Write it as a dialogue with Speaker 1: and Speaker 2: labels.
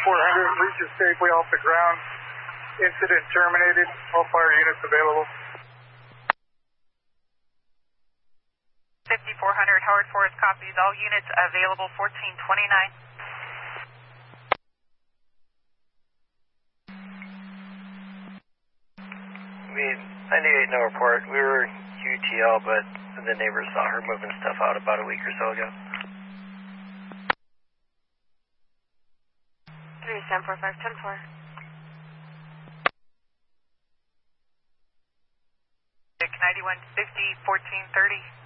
Speaker 1: reaches safely off the ground. Incident terminated. All fire units available.
Speaker 2: 5400 Howard Forest copies. All units available 1429.
Speaker 3: We 98 no report. We were UTL, but the neighbors saw her moving stuff out about a week or so ago.
Speaker 4: 3745
Speaker 2: 10-4. 9150 1430.